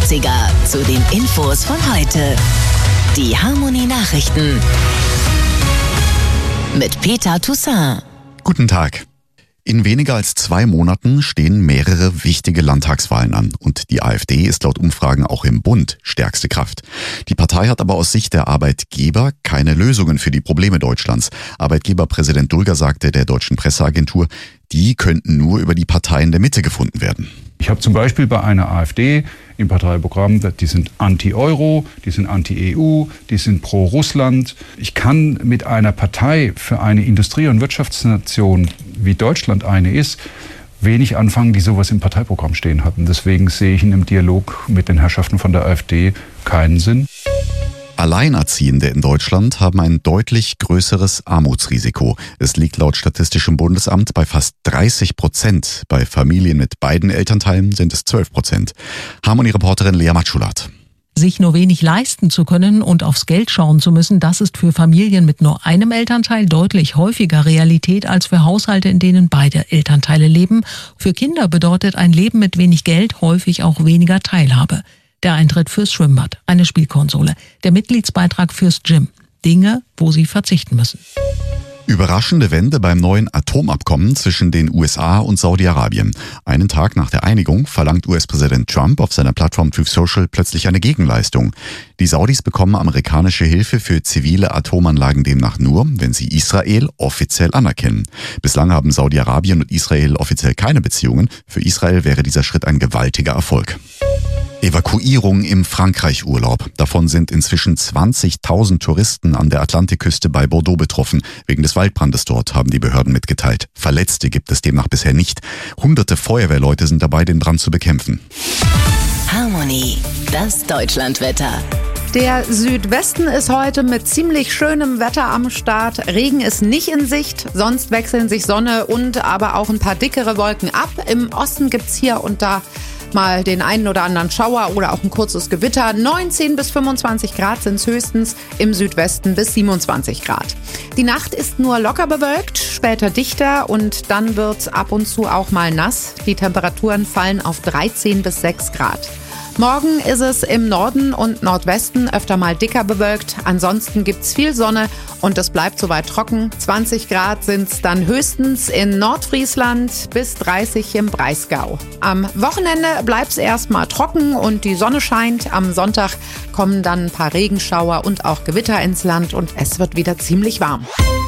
90er zu den Infos von heute. Die Harmonie-Nachrichten mit Peter Toussaint. Guten Tag. In weniger als 2 Monaten stehen mehrere wichtige Landtagswahlen an und die AfD ist laut Umfragen auch im Bund stärkste Kraft. Die Partei hat aber aus Sicht der Arbeitgeber keine Lösungen für die Probleme Deutschlands. Arbeitgeberpräsident Dulger sagte der deutschen Presseagentur, die könnten nur über die Parteien der Mitte gefunden werden. Ich habe zum Beispiel bei einer AfD im Parteiprogramm, die sind anti-Euro, die sind anti-EU, die sind pro-Russland. Ich kann mit einer Partei für eine Industrie- und Wirtschaftsnation, wie Deutschland eine ist, wenig anfangen, die sowas im Parteiprogramm stehen hatten. Deswegen sehe ich in einem Dialog mit den Herrschaften von der AfD keinen Sinn. Alleinerziehende in Deutschland haben ein deutlich größeres Armutsrisiko. Es liegt laut Statistischem Bundesamt bei fast 30%. Bei Familien mit beiden Elternteilen sind es 12%. Harmonie-Reporterin Lea Matschulat. Sich nur wenig leisten zu können und aufs Geld schauen zu müssen, das ist für Familien mit nur einem Elternteil deutlich häufiger Realität als für Haushalte, in denen beide Elternteile leben. Für Kinder bedeutet ein Leben mit wenig Geld häufig auch weniger Teilhabe. Der Eintritt fürs Schwimmbad, eine Spielkonsole, der Mitgliedsbeitrag fürs Gym. Dinge, wo sie verzichten müssen. Überraschende Wende beim neuen Atomabkommen zwischen den USA und Saudi-Arabien. Einen Tag nach der Einigung verlangt US-Präsident Trump auf seiner Plattform Truth Social plötzlich eine Gegenleistung. Die Saudis bekommen amerikanische Hilfe für zivile Atomanlagen demnach nur, wenn sie Israel offiziell anerkennen. Bislang haben Saudi-Arabien und Israel offiziell keine Beziehungen. Für Israel wäre dieser Schritt ein gewaltiger Erfolg. Evakuierung im Frankreich-Urlaub. Davon sind inzwischen 20.000 Touristen an der Atlantikküste bei Bordeaux betroffen. Wegen des Waldbrandes dort, haben die Behörden mitgeteilt. Verletzte gibt es demnach bisher nicht. Hunderte Feuerwehrleute sind dabei, den Brand zu bekämpfen. Harmonie, das Deutschlandwetter. Der Südwesten ist heute mit ziemlich schönem Wetter am Start. Regen ist nicht in Sicht, sonst wechseln sich Sonne und aber auch ein paar dickere Wolken ab. Im Osten gibt's hier und da mal den einen oder anderen Schauer oder auch ein kurzes Gewitter. 19 bis 25 Grad sind es höchstens, im Südwesten bis 27 Grad. Die Nacht ist nur locker bewölkt, später dichter und dann wird ab und zu auch mal nass. Die Temperaturen fallen auf 13 bis 6 Grad. Morgen ist es im Norden und Nordwesten öfter mal dicker bewölkt. Ansonsten gibt's viel Sonne und es bleibt soweit trocken. 20 Grad sind's dann höchstens in Nordfriesland bis 30 im Breisgau. Am Wochenende bleibt's erstmal trocken und die Sonne scheint. Am Sonntag kommen dann ein paar Regenschauer und auch Gewitter ins Land und es wird wieder ziemlich warm.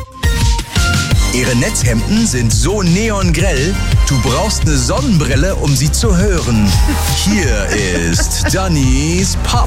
Ihre Netzhemden sind so neongrell, du brauchst eine Sonnenbrille, um sie zu hören. Hier ist Dannys Pop